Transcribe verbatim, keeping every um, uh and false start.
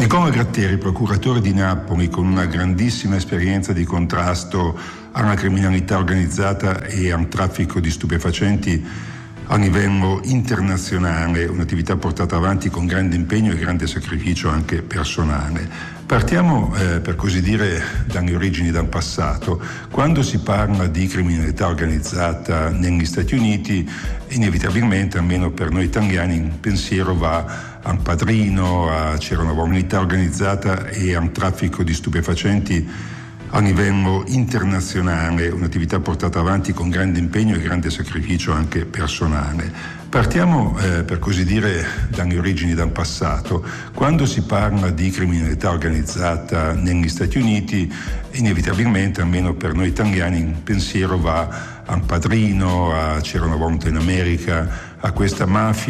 Giacomo Gratteri, procuratore di Napoli, con una grandissima esperienza di contrasto alla criminalità organizzata e a un traffico di stupefacenti a livello internazionale, un'attività portata avanti con grande impegno e grande sacrificio anche personale. Partiamo, eh, per così dire, dalle origini, dal passato. Quando si parla di criminalità organizzata negli Stati Uniti, inevitabilmente, almeno per noi italiani, il pensiero va al Padrino, a, c'era una criminalità organizzata e a un traffico di stupefacenti a livello internazionale, un'attività portata avanti con grande impegno e grande sacrificio anche personale. Partiamo, eh, per così dire, dalle origini, dal passato. Quando si parla di criminalità organizzata negli Stati Uniti, inevitabilmente, almeno per noi italiani, il pensiero va al Padrino, a, c'era una volta in America, a questa mafia